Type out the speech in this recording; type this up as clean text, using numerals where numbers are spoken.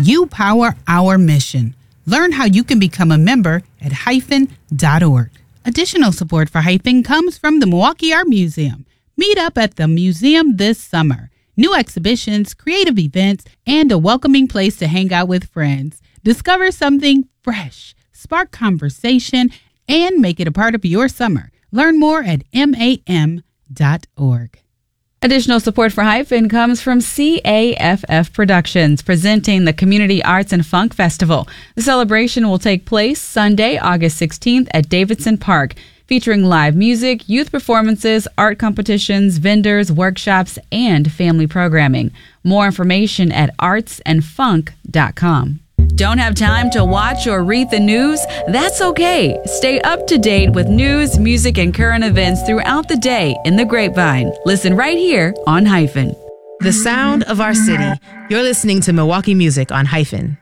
You power our mission. Learn how you can become a member at hyphen.org. Additional support for Hyphen comes from the Milwaukee Art Museum. Meet up at the museum this summer. New exhibitions, creative events, and a welcoming place to hang out with friends. Discover something fresh, spark conversation, and make it a part of your summer. Learn more at mam.org. Additional support for Hyphen comes from CAFF Productions, presenting the Community Arts and Funk Festival. The celebration will take place Sunday, August 16th at Davidson Park, featuring live music, youth performances, art competitions, vendors, workshops, and family programming. More information at artsandfunk.com. Don't have time to watch or read the news? That's okay. Stay up to date with news, music, and current events throughout the day in the Grapevine. Listen right here on Hyphen. The sound of our city. You're listening to Milwaukee Music on Hyphen.